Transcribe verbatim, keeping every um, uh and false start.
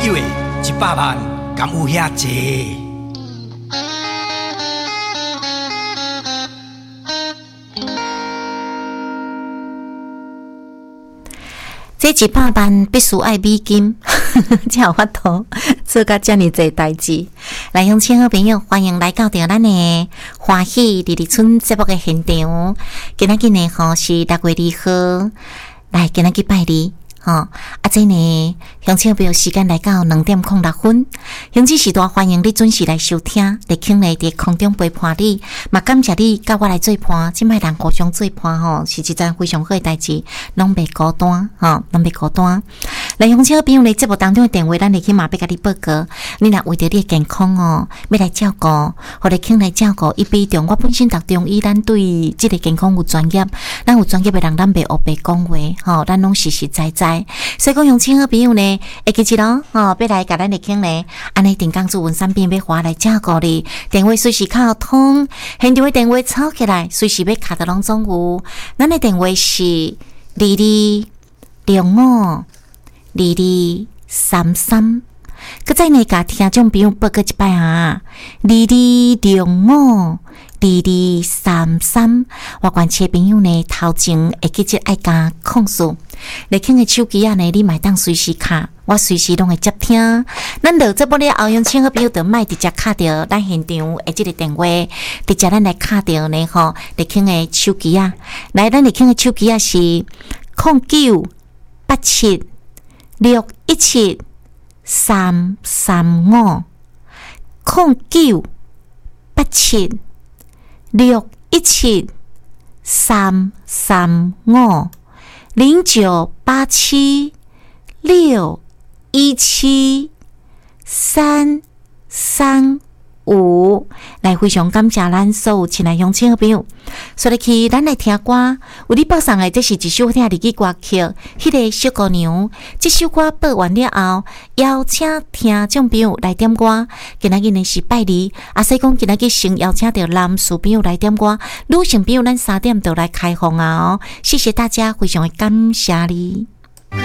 一月一百万，敢有遐济？ 这一百万必须爱美金，才有法度做甲遮尔济代志。来，乡亲好朋友，欢迎来到着咱的欢喜丽丽村节目的现场。今仔日呢，吼是六月二號，来今仔日拜年。吼、哦，啊，这呢，乡亲朋友时间来到两点零六分，乡亲时代欢迎你准时来收听，来听来伫空中陪伴你，嘛感谢你甲我来做伴，即摆人互相做伴吼，是一件非常好诶代志，拢袂孤单，吼，拢袂孤单。来，乡亲朋友咧，节目当中诶电话，咱来去嘛要甲你报告，你若为着你诶健康哦，要来照顾，互你听来照顾，伊比中我本身读中医，咱对即个健康有专业，咱有专业诶人，咱袂黑白讲话，吼，咱拢实实在在。所以讲，乡亲好朋友呢，会记住咯，吼、哦，要来甲咱的听呢，安尼定岗主文三遍要花来照顾你，电话随时敲通，现场的电话抄起来，随时要卡得拢总有。咱的电话是二二六五二二三三，搁再呢，甲听众朋友报告一摆啊，二二六五。二二三三，我关切朋友呢，头前会记得爱加控诉，来听个手机啊呢，你买当随时卡，我随时拢会接听。咱落节目了后，用请个朋友就卖直接卡掉咱现场诶即个电话，直接咱来卡掉呢吼，来听个手机啊，来咱来听个手机啊是零九八七六一七三三五零九八七。六一七三三五零九八七六一七三三五，来非常感谢咱所有亲爱乡亲的朋友，所以去咱来听歌。有你播送的这是一首听日语歌曲，迄个小姑娘。这首歌播完了后，邀请听众朋友来点歌。今仔日呢是拜年，啊，所以讲今仔日先邀请到男士朋友来点歌，女性朋友咱三点就来开放啊！哦，谢谢大家，非常的感谢你。